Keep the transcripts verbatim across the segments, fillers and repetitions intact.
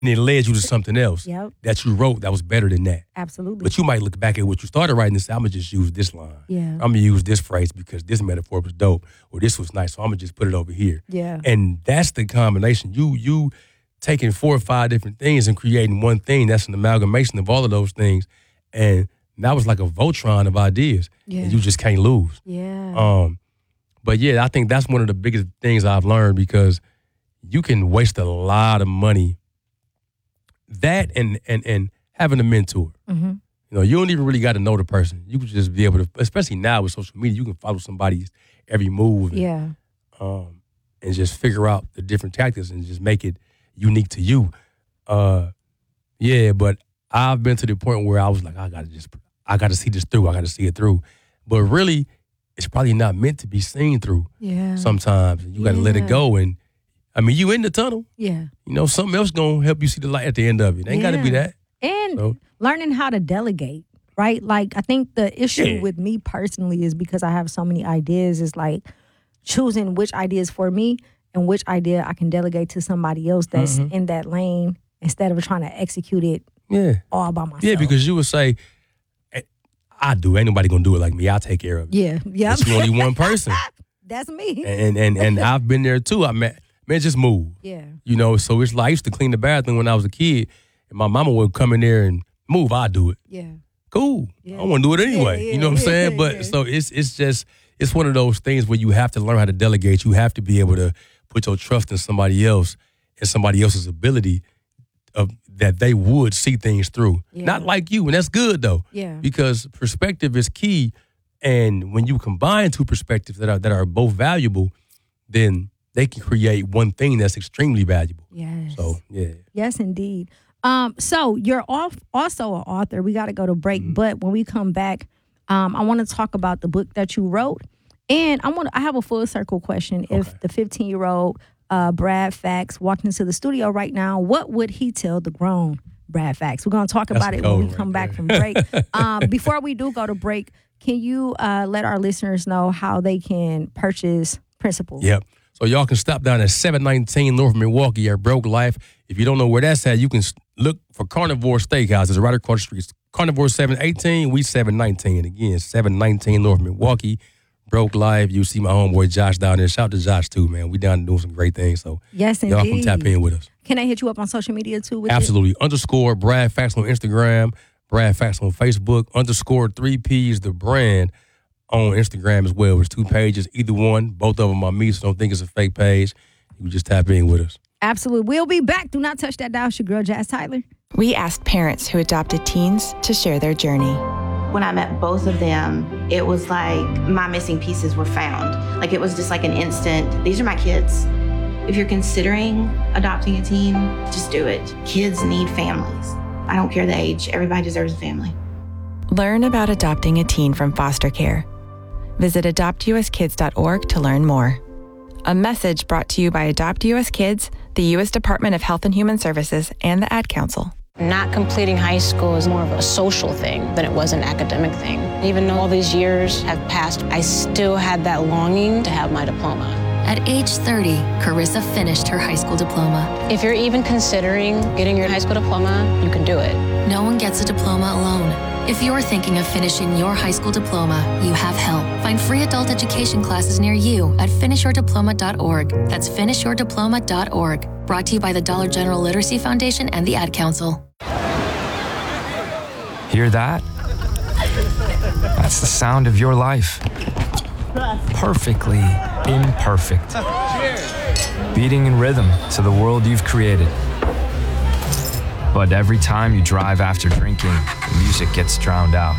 and it led you to something else Yep. that you wrote that was better than that. Absolutely. But you might look back at what you started writing and say, I'm going to just use this line. Yeah. I'm going to use this phrase because this metaphor was dope or this was nice, so I'm going to just put it over here. Yeah. And that's the combination. You you taking four or five different things and creating one thing that's an amalgamation of all of those things. And that was like a Voltron of ideas. Yeah. And you just can't lose. Yeah. Um, but, yeah, I think that's one of the biggest things I've learned because you can waste a lot of money. That and and and having a mentor. Mm-hmm. You know, you don't even really got to know the person. You can just be able to, especially now with social media, you can follow somebody's every move. And, Yeah. Um, and just figure out the different tactics and just make it unique to you. Uh, yeah, but I've been to the point where I was like, I gotta just, I gotta see this through. I gotta see it through. But really, it's probably not meant to be seen through. Yeah. Sometimes you gotta let Yeah. it go. And I mean, you in the tunnel. Yeah. You know, something else gonna help you see the light at the end of it. It ain't gotta be Yeah. that. And So- learning how to delegate, right? Like, I think the issue Yeah. with me personally is because I have so many ideas, is like choosing which idea is for me and which idea I can delegate to somebody else that's Mm-hmm. in that lane instead of trying to execute it Yeah. all by myself. Yeah, because you would say, "Eh, I do. Ain't nobody gonna do it like me. I'll take care of it. Yeah. Yep. It's only one person. That's me. And and and I've been there too. I mean, man, just move. Yeah. You know, so it's like I used to clean the bathroom when I was a kid, and my mama would come in there and move. I do it. Yeah. Cool. Yeah. I want to do it anyway. Yeah, you know what I'm yeah, saying? yeah, But yeah. so it's it's just it's one of those things where you have to learn how to delegate. You have to be able to put your trust in somebody else and somebody else's ability of that they would see things through. Yeah. Not like you, and that's good though. Yeah. Because perspective is key, and when you combine two perspectives that are that are both valuable, then they can create one thing that's extremely valuable. Yes. So yeah. Yes, indeed. Um, so you're off, also an author. We got to go to break, Mm-hmm. but when we come back, um, I want to talk about the book that you wrote, and I want I have a full circle question. If Okay. the fifteen year old uh, Brad Fax walked into the studio right now, what would he tell the grown Brad Fax? We're going to talk That's about a it when gold we right come back there. from break. um, before we do go to break, can you uh, let our listeners know how they can purchase Principal? Yep. So y'all can stop down at seven nineteen North Milwaukee at Broke Life. If you don't know where that's at, you can s- look for Carnivore Steakhouse. It's right across the street. It's Carnivore seven eighteen, we seven nineteen. Again, seven nineteen North Milwaukee, Broke Life. You see my homeboy Josh down there. Shout out to Josh too, man. We down there doing some great things. So Yes, y'all indeed. come tap in with us. Can I hit you up on social media too? With it? Absolutely. Underscore Brad Fax on Instagram, Brad Fax on Facebook, underscore three P's the brand on Instagram as well. There's two pages, either one. Both of them are me, so don't think it's a fake page. You can just tap in with us. Absolutely. We'll be back. Do not touch that dial. It's your girl, Jazz Tyler. We asked parents who adopted teens to share their journey. When I met both of them, it was like my missing pieces were found. Like it was just like an instant, these are my kids. If you're considering adopting a teen, just do it. Kids need families. I don't care the age, everybody deserves a family. Learn about adopting a teen from foster care. Visit adopt u s kids dot org to learn more. A message brought to you by Adopt U S Kids, the U S Department of Health and Human Services, and the Ad Council. Not completing high school is more of a social thing than it was an academic thing. Even though all these years have passed, I still had that longing to have my diploma. At age thirty, Carissa finished her high school diploma. If you're even considering getting your high school diploma, you can do it. No one gets a diploma alone. If you're thinking of finishing your high school diploma, you have help. Find free adult education classes near you at finish your diploma dot org. That's finish your diploma dot org. Brought to you by the Dollar General Literacy Foundation and the Ad Council. Hear that? That's the sound of your life. Perfectly imperfect. Beating in rhythm to the world you've created. But every time you drive after drinking, the music gets drowned out.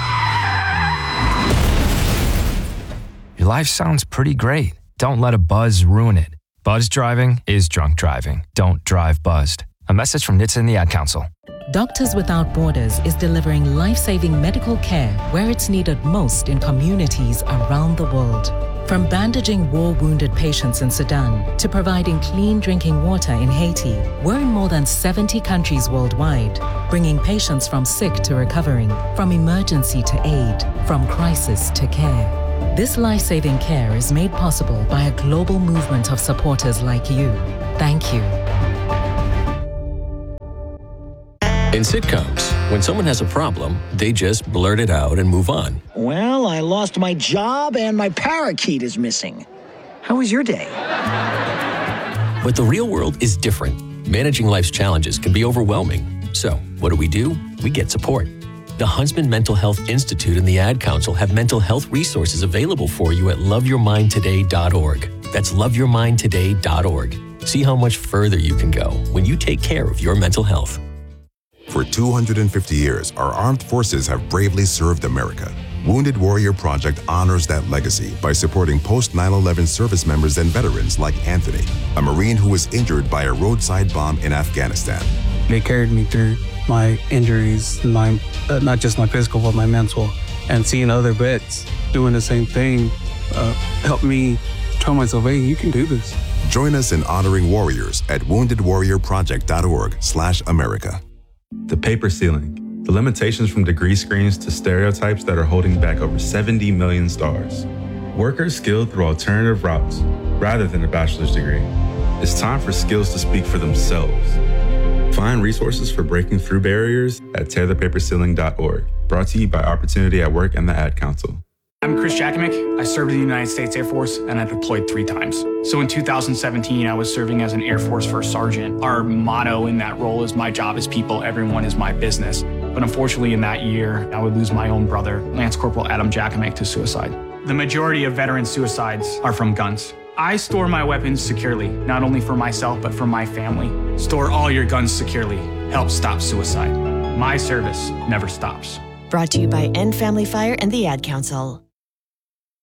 Your life sounds pretty great. Don't let a buzz ruin it. Buzz driving is drunk driving. Don't drive buzzed. A message from N H T S A and the Ad Council. Doctors Without Borders is delivering life-saving medical care where it's needed most in communities around the world. From bandaging war-wounded patients in Sudan to providing clean drinking water in Haiti, we're in more than seventy countries worldwide, bringing patients from sick to recovering, from emergency to aid, from crisis to care. This life-saving care is made possible by a global movement of supporters like you. Thank you. In sitcoms, when someone has a problem, they just blurt it out and move on. Well, I lost my job and my parakeet is missing. How was your day? But the real world is different. Managing life's challenges can be overwhelming. So, what do we do? We get support. The Huntsman Mental Health Institute and the Ad Council have mental health resources available for you at love your mind today dot org. That's love your mind today dot org. See how much further you can go when you take care of your mental health. For two hundred fifty years, our armed forces have bravely served America. Wounded Warrior Project honors that legacy by supporting post nine eleven service members and veterans like Anthony, a Marine who was injured by a roadside bomb in Afghanistan. They carried me through my injuries, my uh, not just my physical, but my mental. And seeing other vets doing the same thing uh, helped me tell myself, hey, you can do this. Join us in honoring warriors at wounded warrior project dot org slash America. The paper ceiling, the limitations from degree screens to stereotypes that are holding back over seventy million stars. Workers skilled through alternative routes rather than a bachelor's degree. It's time for skills to speak for themselves. Find resources for breaking through barriers at tear the paper ceiling dot org. Brought to you by Opportunity at Work and the Ad Council. I'm Chris Jakomick. I served in the United States Air Force and I deployed three times. So in two thousand seventeen, I was serving as an Air Force First Sergeant. Our motto in that role is my job is people, everyone is my business. But unfortunately in that year, I would lose my own brother, Lance Corporal Adam Jakomick, to suicide. The majority of veteran suicides are from guns. I store my weapons securely, not only for myself, but for my family. Store all your guns securely. Help stop suicide. My service never stops. Brought to you by End Family Fire and the Ad Council.